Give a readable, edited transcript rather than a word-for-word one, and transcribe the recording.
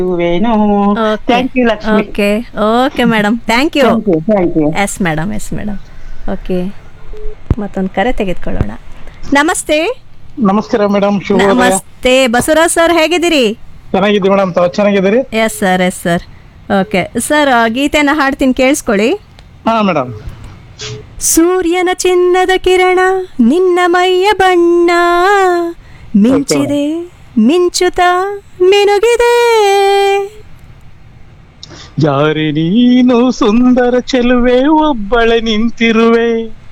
ಇವೇನು. Okay thank you Lakshmi. Okay okay madam, thank you. Thank you. Yes madam, yes madam. Okay, ಮತ್ತೊಂದು ಕರೆ ತೆಗೆದುಕೊಳ್ಳೋಣ. ನಮಸ್ತೆ. ನಮಸ್ಕಾರ ಮೇಡಮ್, ಶುಭೋದಯ. ನಮಸ್ತೆ ಬಸವರಾಜ್ ಸರ್, ಹೇಗಿದ್ದೀರಿ? ಚೆನ್ನಾಗಿದ್ದೀವಿ ಮೇಡಮ್, ತಾವು ಚೆನ್ನಾಗಿದ್ದೀರಿ? Yes sir, yes sir. Okay sir, ಗೀತೆನ ಹಾಡ್ತೀನಿ, ಕೇಳಿಸ್ಕೊಳ್ಳಿ. ಹಾ ಮೇಡಮ್. ಸೂರ್ಯನ ಚಿನ್ನದ ಕಿರಣ ನಿನ್ನ ಮೈಯ ಬಣ್ಣ ಮಿಂಚಿದೆ, ಮಿಂಚುತ್ತ ಮಿನುಗಿದೆ. ಯಾರಿ ನೀನು ಸುಂದರ ಚೆಲುವೆ, ಒಬ್ಬಳೆ ನಿಂತಿರುವೆ.